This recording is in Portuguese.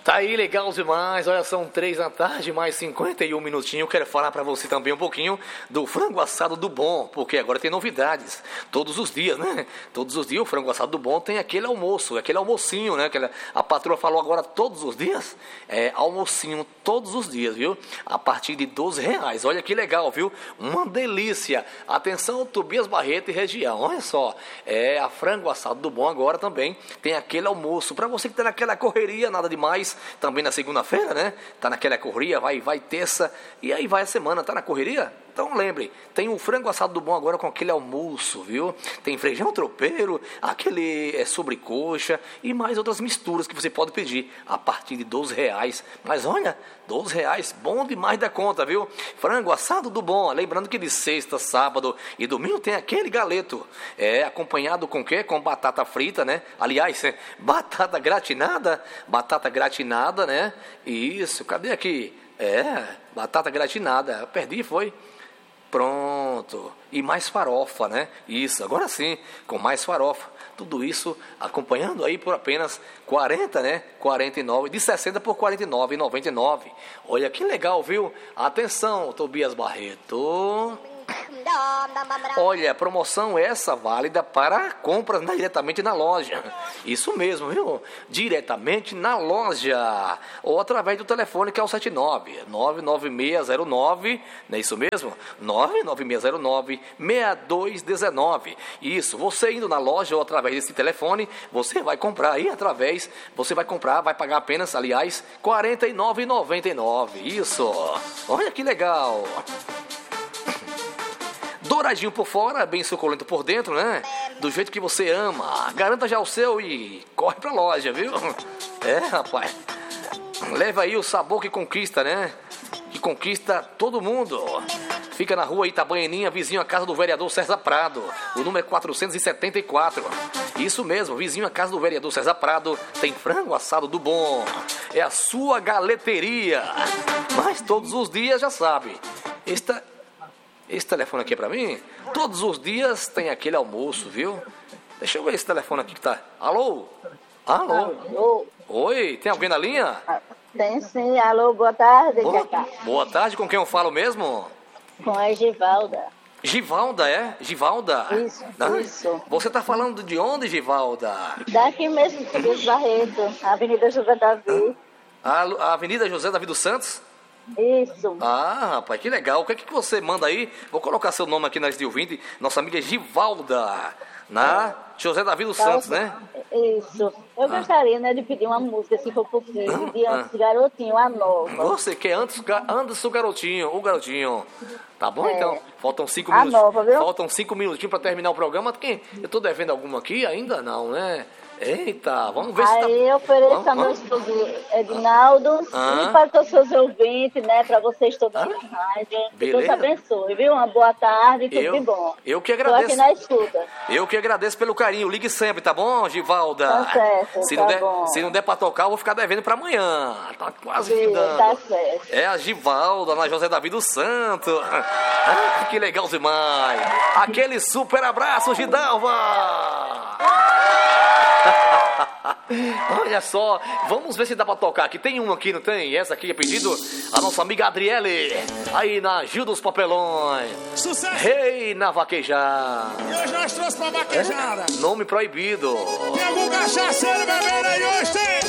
Tá aí, legal demais. Olha, são 3 da tarde, mais 51 minutinhos. Quero falar pra você também um pouquinho do frango assado do Bom, porque agora tem novidades. Todos os dias, né? Todos os dias o frango assado do Bom tem aquele almoço, aquele almocinho, né? A patroa falou agora todos os dias. É, almocinho todos os dias, viu? A partir de R$12. Olha que legal, viu? Uma delícia. Atenção, Tobias Barreto e região. Olha só. É, a frango assado do Bom agora também tem aquele almoço. Pra você que tá naquela correria, nada demais. Também na segunda-feira, né? Tá naquela correria, vai terça, e aí vai a semana, tá na correria? Então lembre, tem o frango assado do Bom agora com aquele almoço, viu? Tem feijão tropeiro, aquele sobrecoxa e mais outras misturas que você pode pedir a partir de R$12. Mas olha, R$12, bom demais da conta, viu? Frango assado do Bom, lembrando que de sexta, sábado e domingo tem aquele galeto, acompanhado com o quê? Com batata frita, né? Aliás, batata gratinada, né? Isso, cadê aqui? Batata gratinada, perdi, foi? Pronto, e mais farofa, né? Isso, agora sim, com mais farofa. Tudo isso acompanhando aí por apenas 40, né? 49, de 60 por 49,99. Olha que legal, viu? Atenção, Tobias Barreto. Olha, promoção essa válida para compras diretamente na loja. Isso mesmo, viu? Diretamente na loja. Ou através do telefone que é o 79-99609. Não é isso mesmo? 99609-6219. Isso, você indo na loja ou através desse telefone, você vai comprar aí através. Você vai comprar, vai pagar apenas, aliás, R$ 49,99. Isso. Olha que legal. Douradinho por fora, bem suculento por dentro, né? Do jeito que você ama. Garanta já o seu e corre pra loja, viu? Rapaz. Leva aí o sabor que conquista, né? Que conquista todo mundo. Fica na rua Itabaianinha, vizinho à casa do vereador César Prado. O número é 474. Isso mesmo, vizinho à casa do vereador César Prado. Tem frango assado do Bom. É a sua galeteria. Mas todos os dias, já sabe. Esse telefone aqui é pra mim? Todos os dias tem aquele almoço, viu? Deixa eu ver esse telefone aqui que tá... Alô? Alô? Oi, tem alguém na linha? Tem sim, alô, boa tarde. Boa tarde, com quem eu falo mesmo? Com a Givalda. Givalda, é? Givalda? Isso. Você tá falando de onde, Givalda? Daqui mesmo, Tobias Barreto, Avenida José Davi. A Avenida José Davi dos Santos? Isso. Ah, rapaz, que legal. O que é que você manda aí? Vou colocar seu nome aqui na lista de ouvinte. Nossa amiga Givalda, na José Davi dos Santos, né? Isso. Eu gostaria, né, de pedir uma música, se for possível, de Antes Garotinho, a nova. Você quer antes o garotinho. Tá bom, então? Faltam 5 a minutos. Nova, viu? Faltam 5 minutinhos pra terminar o programa. Eu tô devendo alguma aqui? Ainda não, né? Eita, vamos ver se tá... Aí eu ofereço a meu esposo Edinaldo e para todos os seus ouvintes, né, para vocês todos na rádio. Deus abençoe, viu? Uma boa tarde e tudo de bom. Eu que agradeço. Tô aqui na escuta. Eu que agradeço pelo carinho. Ligue sempre, tá bom, Givalda? Tá certo, Se não der pra tocar, eu vou ficar devendo pra amanhã. Tá quase Sim, fidando. tá certo. É a Givalda, na José Davi do Santo. Que legal demais. Aquele super abraço, Gidalva. Olha só, vamos ver se dá pra tocar aqui. Tem uma aqui, não tem? Essa aqui é pedido a nossa amiga Adriele, aí na Gil dos Papelões. Sucesso! Rei na vaquejada. E hoje nós trouxemos pra vaquejada. Nome proibido. Tem algum cachaceiro bebendo aí hoje? Tem!